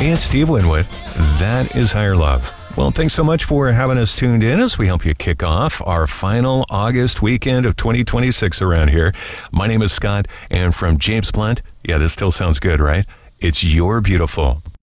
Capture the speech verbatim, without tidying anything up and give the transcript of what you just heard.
it's Steve Winwood. That is Higher Love. Well, thanks so much for having us tuned in as we help you kick off our final August weekend of twenty twenty-six around here. My name is Scott, and from James Blunt, yeah, this still sounds good, right? It's You're Beautiful.